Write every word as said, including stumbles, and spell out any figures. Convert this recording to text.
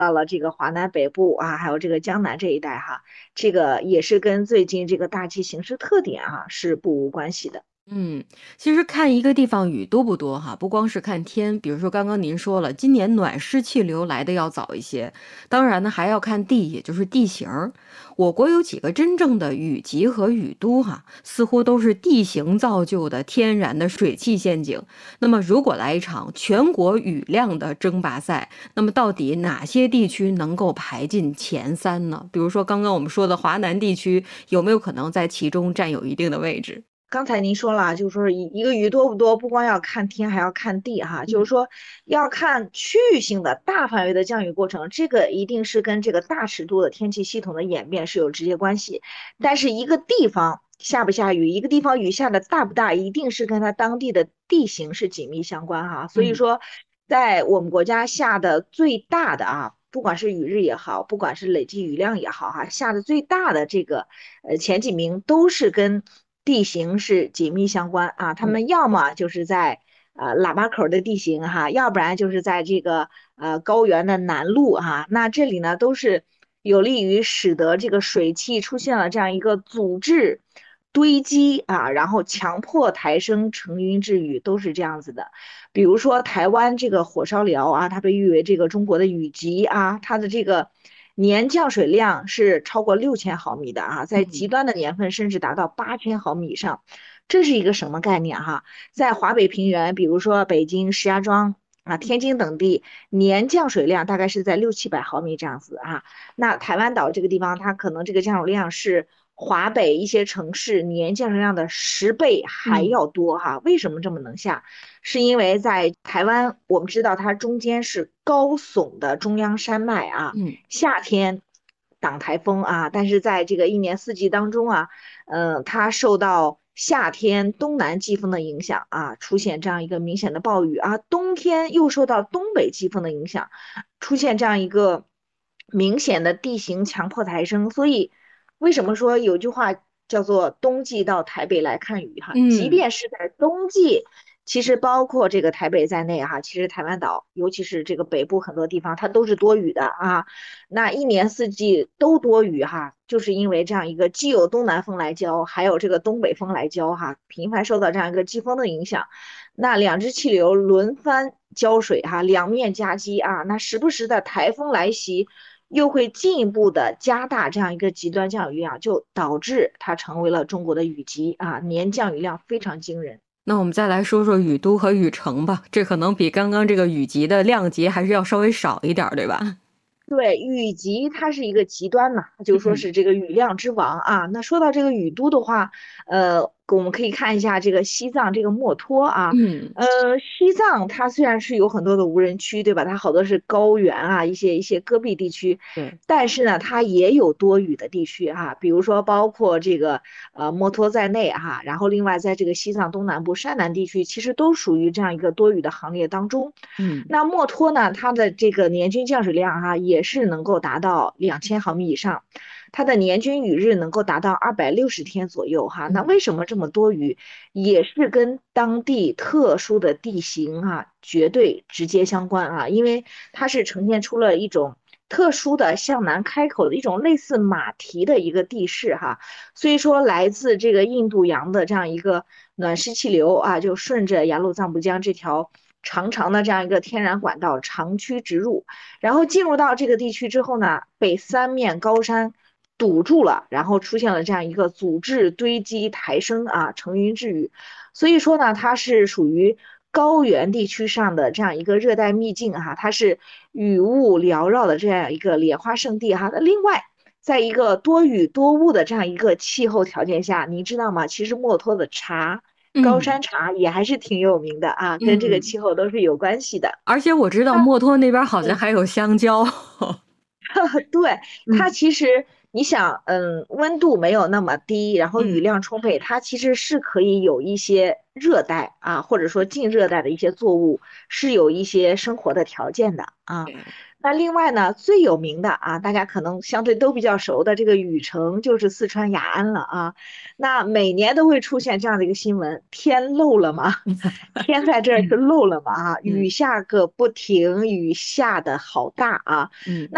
到了这个华南北部啊，还有这个江南这一带哈，这个也是跟最近这个大气形势特点啊是不无关系的。 嗯，其实看一个地方雨多不多哈，不光是看天，比如说刚刚您说了，今年暖湿气流来的要早一些，当然呢还要看地，也就是地形儿。我国有几个真正的雨集和雨都哈，似乎都是地形造就的天然的水汽陷阱。那么如果来一场全国雨量的争霸赛，那么到底哪些地区能够排进前三呢？比如说刚刚我们说的华南地区，有没有可能在其中占有一定的位置？ 刚才您说了，就是说一一个雨多不多，不光要看天，还要看地哈，就是嗯。 说要看区域性的大范围的降雨过程，这个一定是跟这个大尺度的天气系统的演变是有直接关系。但是一个地方下不下雨，一个地方雨下的大不大，一定是跟它当地的地形是紧密相关哈。所以嗯。 说，在我们国家下的最大的啊，不管是雨日也好，不管是累计雨量也好哈，下的最大的这个呃前几名都是跟地形是紧密相关啊。他嗯。 们要么就是在呃喇叭口的地形哈，要不然就是在这个呃高原的南麓哈。那这里呢都是有利于使得这个水汽出现了这样一个阻滞堆积啊，然后强迫抬升成云致雨，都是这样子的。比如说台湾这个火烧寮啊，它被誉为这个中国的雨季啊，它的这个年降水量是超过六千毫米的啊，在极嗯。 端的年份甚至达到八千毫米以上。这是一个什么概念哈？在华北平原，比如说北京、石家庄啊、天津等地，年降水量大概是在六七百毫米这样子啊。那台湾岛这个地方，它可能这个降水量是华北一些城市年降水量的十倍还嗯。 要多哈。为什么这么能下？是因为在台湾，我们知道它中间是高耸的中央山脉啊， 嗯。 夏天挡台风啊，但是在这个一年四季当中啊，嗯，它受到夏天东南季风的影响啊，出现这样一个明显的暴雨啊，冬天又受到东北季风的影响，出现这样一个明显的地形强迫抬升。所以为什么说有句话叫做冬季到台北来看雨哈？即嗯。 便是在冬季。其实包括这个台北在内哈，其实台湾岛，尤其是这个北部很多地方，它都是多雨的啊。那一年四季都多雨哈，就是因为这样一个既有东南风来浇，还有这个东北风来浇哈，频繁受到这样一个季风的影响，那两支气流轮番浇水哈，两面夹击啊，那时不时的台风来袭。又会进一步的加大这样一个极端降雨量，就导致它成为了中国的雨季啊，年降雨量非常惊人。 那我们再来说说雨都和雨城吧，这可能比刚刚这个雨集的量级还是要稍微少一点儿，对吧？ 对，雨集它是一个极端嘛，就说嗯。 是这个雨量之王啊。那说到这个雨都的话，呃，我们可以看一下这个西藏这个墨脱啊， 嗯。 呃，西藏它虽然是有很多的无人区，对吧？它好多是高原啊，一些一些戈壁地区， 对。 但是呢，它也有多雨的地区哈、比如说包括这个呃墨脱在内哈、然后另外在这个西藏东南部山南地区，其实都属于这样一个多雨的行列当中。 嗯。 那墨脱呢，它的这个年均降水量哈、也是能够达到两千毫米以上，它的年均雨日能够达到二百六十天左右哈。那嗯。 为什么这么多雨？也是跟当地特殊的地形啊，绝对直接相关啊，因为它是呈现出了一种特殊的向南开口的一种类似马蹄的一个地势哈。所以说，来自这个印度洋的这样一个暖湿气流啊，就顺着雅鲁藏布江这条长长的这样一个天然管道长驱直入，然后进入到这个地区之后呢，被三面高山堵住了，然后出现了这样一个阻滞堆积抬升啊，成云致雨。所以说呢，它是属于高原地区上的这样一个热带秘境哈、它是雨雾缭绕的这样一个莲花圣地哈、那另外，在一个多雨多雾的这样一个气候条件下，你知道吗？其实墨脱的茶，高嗯。 山茶也还是挺有名的啊，跟这个嗯。 气候都是有关系的。 而且我知道它墨脱那边好像嗯。 还有香蕉。 对，它嗯。 其实你想，嗯，温度没有那么低，然后雨嗯。 量充沛，它其实是可以有一些热带啊，或者说近热带的一些作物，是有一些生活的条件的啊。 对。 那另外呢，最有名的啊，大家可能相对都比较熟的这个雨城，就是四川雅安了啊。那每年都会出现这样的一个新闻：天漏了吗？天在这儿是嗯。 漏了吗？啊，雨嗯。 下个不停，雨下的好大啊。 嗯。